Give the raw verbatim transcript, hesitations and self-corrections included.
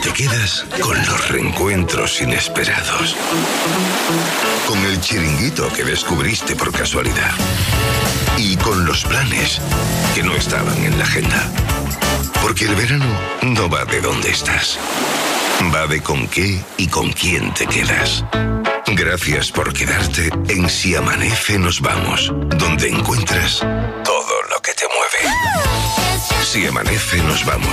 te quedas con los reencuentros inesperados. Con el chiringuito que descubriste por casualidad. Y con los planes que no estaban en la agenda. Porque el verano no va de dónde estás. Va de con qué y con quién te quedas. Gracias por quedarte en Si Amanece Nos Vamos, donde encuentras todo lo que te mueve. Si Amanece Nos Vamos.